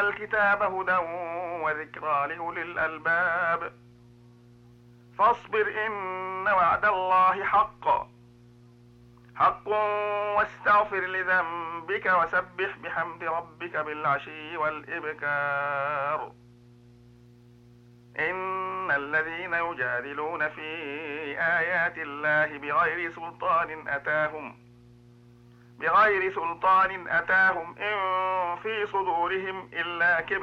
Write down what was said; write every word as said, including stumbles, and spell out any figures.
الكتاب هدى وذكرى لأولي الألباب فاصبر إن وعد الله حق حق واستغفر لذنبك وسبح بحمد ربك بالعشي والإبكار إن الذين يجادلون في آيات الله بغير سلطان أتاهم بغير سلطان أتاهم إن في صدورهم إلا كبر